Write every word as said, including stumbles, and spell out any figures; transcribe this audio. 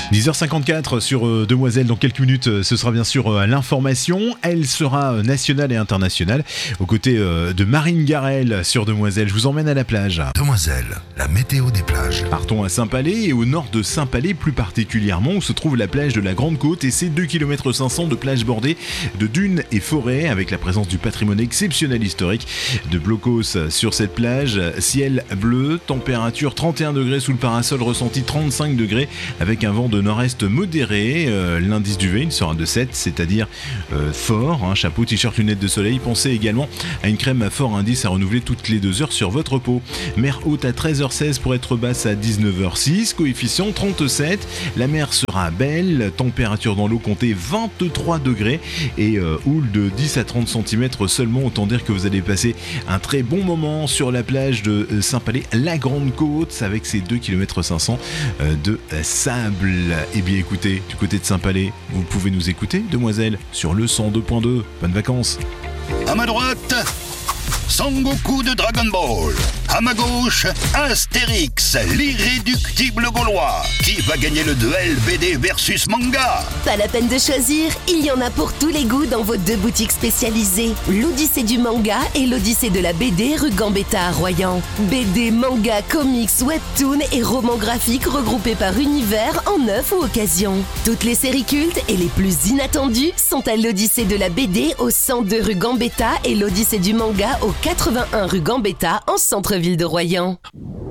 dix heures cinquante-quatre sur euh, Demoiselle. Dans quelques minutes, euh, ce sera bien sûr euh, l'information. Elle sera euh, nationale et internationale aux côtés euh, de Marine Garel sur Demoiselle. Je vous emmène à la plage. Demoiselle, la météo des plages. Partons à Saint-Palais et au nord de Saint-Palais plus particulièrement où se trouve la plage de la Grande Côte et ses deux kilomètres cinq cents de plage bordée de dunes et forêts avec la présence du patrimoine exceptionnel historique de Blocos sur cette plage. Ciel bleu, température trente et un degrés sous le parasol, ressenti trente-cinq degrés avec un vent de nord-est modéré. Euh, l'indice du V il sera de sept, c'est-à-dire euh, fort. Hein, chapeau, t-shirt, lunettes de soleil. Pensez également à une crème à fort indice à renouveler toutes les deux heures sur votre peau. Mer haute à treize heures seize pour être basse à dix-neuf heures six. Coefficient trente-sept. La mer sera belle. Température dans l'eau comptez vingt-trois degrés et euh, houle de dix à trente centimètres seulement. Autant dire que vous allez passer un très bon moment sur la plage de Saint-Palais, la Grande Côte, avec ses deux kilomètres cinq cents de sable. Et bien écoutez, du côté de Saint-Palais, vous pouvez nous écouter, Demoiselle, sur le cent deux point deux. Bonnes vacances. À ma droite, Sangoku de Dragon Ball. À ma gauche, Astérix, l'irréductible gaulois. Qui va gagner le duel B D versus manga? Pas la peine de choisir, il y en a pour tous les goûts dans vos deux boutiques spécialisées. L'Odyssée du manga et l'Odyssée de la B D rue Gambetta à Royan. B D, manga, comics, webtoons et romans graphiques regroupés par univers en neuf ou occasion. Toutes les séries cultes et les plus inattendues sont à l'Odyssée de la B D au cent deux rue Gambetta et l'Odyssée du manga au quatre-vingt-un rue Gambetta en centre-ville de Royan.